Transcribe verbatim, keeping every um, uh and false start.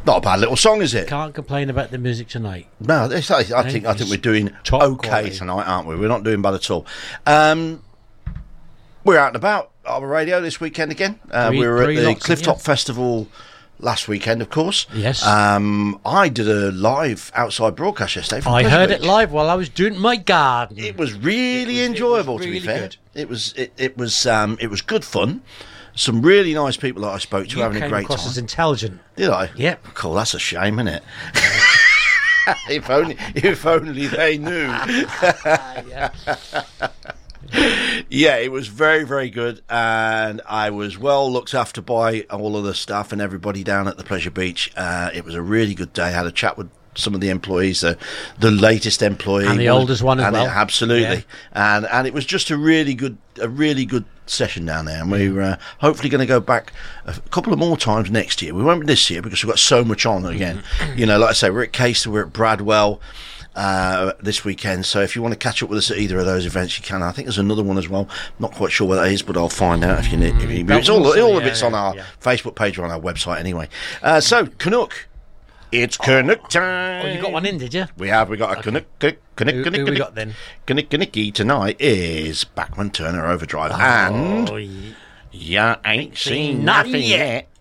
Not a bad little song, is it? Can't complain about the music tonight. No, it's, I, I think I think we're doing okay quality. tonight, aren't we? We're not doing bad at all. Um, we're out and about Arbor Radio this weekend again. Uh, Three- we were at three the lots, Clifftop yes. Festival last weekend, of course. Yes. Um, I did a live outside broadcast yesterday. From I Pleasure heard Beach. it live while I was doing my garden. It was really It was- it enjoyable. was to be really fair, good. it was it, it was um, it was good fun. Some really nice people that I spoke to You having a came great across time. as intelligent. Did I? Yep. Cool. That's a shame, isn't it? if only if only they knew. yeah. Yeah, it was very, very good, and I was well looked after by all of the staff and everybody down at the Pleasure Beach. Uh, it was a really good day. I had a chat with some of the employees, uh, the latest employee, And the was- oldest one as and it- well. absolutely, and and it was just a really good, a really good session down there. And we're uh, hopefully going to go back a couple of more times next year. We won't be this year because we've got so much on again. You know, like I say, we're at Case, we're at Bradwell. Uh, this weekend, so if you want to catch up with us at either of those events, you can. I think there's another one as well. Not quite sure what that is, but I'll find out if you need. If you, that it's all, was- all of yeah, it's on our yeah. Facebook page or on our website anyway. Uh, so Canuck, it's Canuck time. Oh, you got one in, did you? We have. We got a Canuck. Canuck. Canuck. Who- Canuck. who we Canuck. got then? Canuck. Canucky tonight is Bachman Turner Overdrive, and Oh, yeah. you ain't seen nothing yet.